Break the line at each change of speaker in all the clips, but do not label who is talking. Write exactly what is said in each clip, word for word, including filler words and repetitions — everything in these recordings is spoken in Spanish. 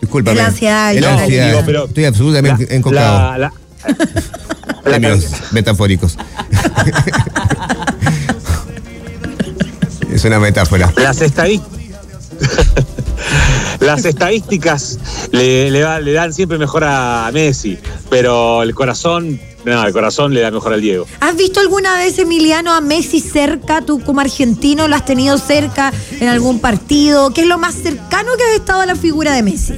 Discúlpame.
La ansiedad.
La
no,
ansiedad.
digo, pero
Estoy absolutamente
la,
encocado.
La, la, la,
Términos metafóricos. Es una metáfora.
Las estadísticas. Las estadísticas le, le, da, le dan siempre mejor a Messi, pero el corazón, no, el corazón le da mejor al Diego.
¿Has visto alguna vez, Emiliano, a Messi cerca? Tú como argentino lo has tenido cerca en algún partido. ¿Qué es lo más cercano que has estado a la figura de Messi?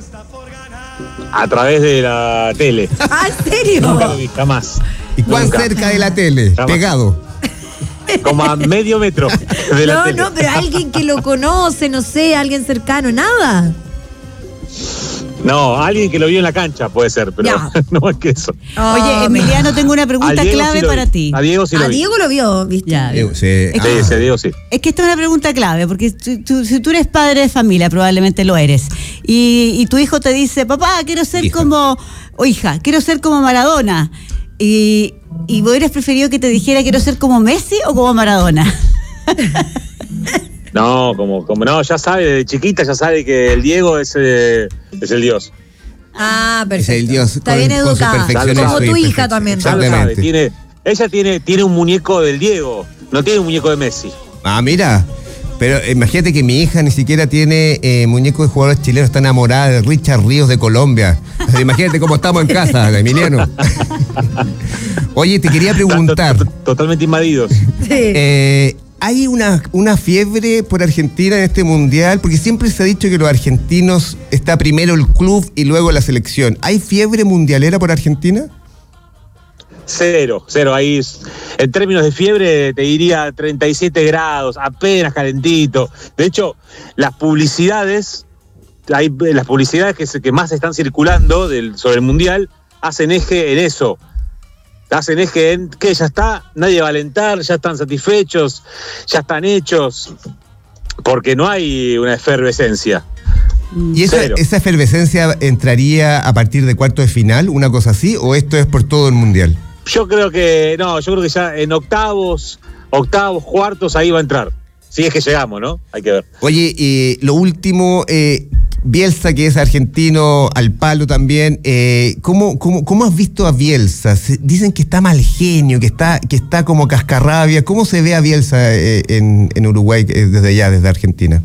A través de la tele.
¿Ah, en serio?
Nunca lo vi, jamás.
¿Y cuán
Nunca.
cerca de la tele?
Jamás.
Pegado.
Como a medio metro de la
No,
tele.
no, pero alguien que lo conoce, no sé, alguien cercano, nada.
No, alguien que lo vio en la cancha puede ser, pero
Ya.
no más que eso.
Oye, Emiliano, tengo una pregunta
Al Diego
clave
sí lo
para
vi.
ti.
A Diego sí lo
A
vi.
Diego lo vio, ¿viste?
Ya.
Diego, sí.
Es
Sí,
Ah.
ese Diego sí.
Es que esta es una pregunta clave, porque tú, tú- si tú eres padre de familia, probablemente lo eres, y, y tu hijo te dice, papá, quiero ser
Hijo.
como, o hija, quiero ser como Maradona, y, y vos hubieras preferido que te dijera, quiero ser como Messi o como Maradona.
No, como, como no, ya sabe, desde chiquita ya sabe que el Diego es, eh, es el Dios.
Ah, perfecto.
Es el Dios
Está
con-
bien
con sus
educada.
perfecciones
Como
y
tu hija
imperfecciones.
también.
Ya lo
Exactamente.
sabe. Tiene, ella tiene, tiene un muñeco del Diego, no tiene un muñeco de Messi.
Ah, mira. Pero imagínate que mi hija ni siquiera tiene eh, muñecos de jugadores chilenos, está enamorada de Richard Ríos de Colombia. O sea, imagínate cómo estamos en casa, Emiliano. Oye, te quería preguntar.
Están to- to- totalmente invadidos.
Sí.
Eh, ¿Hay una, una fiebre por Argentina en este mundial? Porque siempre se ha dicho que los argentinos está primero el club y luego la selección. ¿Hay fiebre mundialera por Argentina?
Cero, cero. Ahí, es- en términos de fiebre, te diría treinta y siete grados, apenas calentito. De hecho, las publicidades, hay, las publicidades que, se- que más están circulando del, sobre el Mundial, hacen eje en eso. Hacen eje en que ya está, nadie va a alentar, ya están satisfechos, ya están hechos, porque no hay una efervescencia.
¿Y esa,
Cero.
esa efervescencia entraría a partir de cuartos de final, una cosa así, o esto es por todo el mundial?
Yo creo que, no, yo creo que ya en octavos, octavos, cuartos, ahí va a entrar. Si es que llegamos, ¿no? Hay que ver.
Oye, eh, lo último, eh, Bielsa, que es argentino al palo también, eh, ¿cómo, cómo, ¿cómo has visto a Bielsa? Se- dicen que está mal genio, que está, que está como cascarrabia. ¿Cómo se ve a Bielsa eh, en, en Uruguay eh, desde allá, desde Argentina?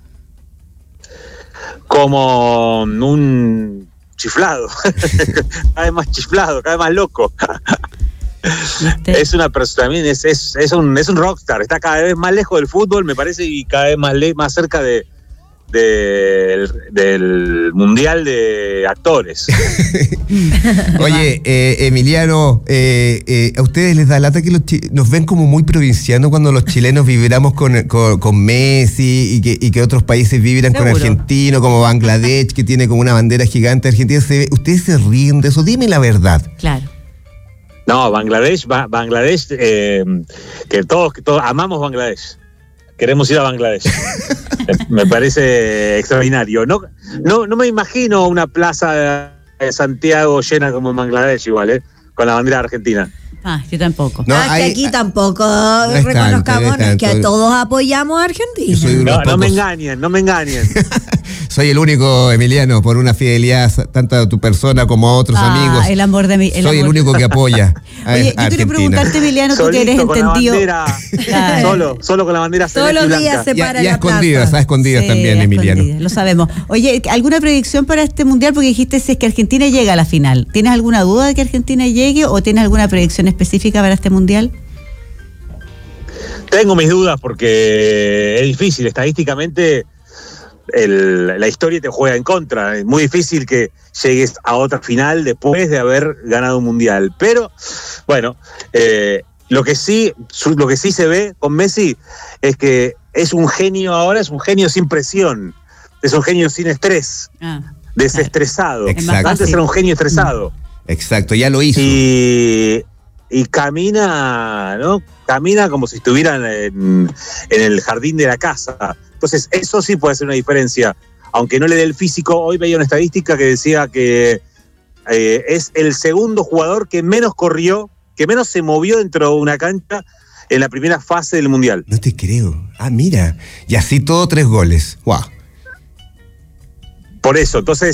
Como un chiflado, cada vez más chiflado, cada vez más loco.
¿Viste?
Es una persona, también es, es, es, un, es un rockstar, está cada vez más lejos del fútbol, me parece, y cada vez más, le, más cerca de, de- del, del mundial de actores.
Oye, eh, Emiliano, eh, eh, ¿a ustedes les da lata que los chi- nos ven como muy provincianos cuando los chilenos vibramos con, con, con Messi y que, y que otros países vibran con
Seguro.
argentino, como Bangladesh, que tiene como una bandera gigante argentina? Se ve- ¿Ustedes se ríen de eso? Dime la verdad.
Claro.
No, Bangladesh, Ba- Bangladesh, eh, que todos, que todos amamos Bangladesh. Queremos ir a Bangladesh. Me me parece extraordinario. No, no, no me imagino una plaza de Santiago llena como en Bangladesh igual, ¿eh? Con la bandera argentina.
Ah, yo tampoco.
No,
ah, que
hay-
aquí tampoco
es
reconozcamos
tanto, no es
no es que
tanto.
todos apoyamos a Argentina.
Yo soy uno de
No,
los
no me
pocos.
engañen, no me engañen.
Soy el único, Emiliano, por una fidelidad tanto a tu persona como a otros
Ah,
amigos.
el amor de mi. el
Soy el
amor-
único que apoya a,
Oye,
a
yo quiero
Argentina.
preguntarte, Emiliano, tú que eres
Solito con la
entendido.
bandera,
Claro.
solo, solo con la bandera
Todos
celeste y
los días
blanca.
se
Ya,
para
ya
la
escondidas,
plaza.
a escondidas
Sí,
también,
a
Emiliano.
escondidas, lo sabemos. Oye, ¿alguna predicción para este mundial? Porque dijiste si es que Argentina llega a la final. ¿Tienes alguna duda de que Argentina llegue o tienes alguna predicción específica para este mundial?
Tengo mis dudas porque es difícil, estadísticamente el- la historia te juega en contra. Es muy difícil que llegues a otra final después de haber ganado un mundial. Pero, bueno, eh, lo que sí, su- lo que sí se ve con Messi es que es un genio ahora, es un genio sin presión, es un genio sin estrés,
Ah,
desestresado.
Es más
Antes
fácil.
era un genio estresado.
Exacto, ya lo hizo.
Y, y camina, ¿no? Camina como si estuviera en, en el jardín de la casa. Entonces, eso sí puede hacer una diferencia. Aunque no le dé el físico, hoy veía una estadística que decía que eh, es el segundo jugador que menos corrió, que menos se movió dentro de una cancha en la primera fase del Mundial.
No te creo. Ah, mira. Y así todo tres goles. Wow.
Por eso, entonces